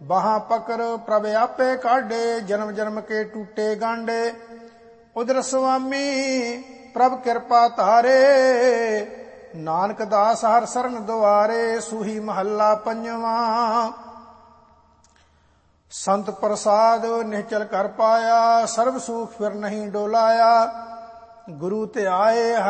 बाहां पकर प्रभ आपे काढे, जन्म जन्म के टूटे गांडे। उधर स्वामी प्रभ कृपा तारे, नानक दास हर सरन दुआरे। सूही महला पंजवा। संत प्रसाद निश्चल कर पाया, सर्व सुख फिर नहीं डोलाया। गुरु ते आए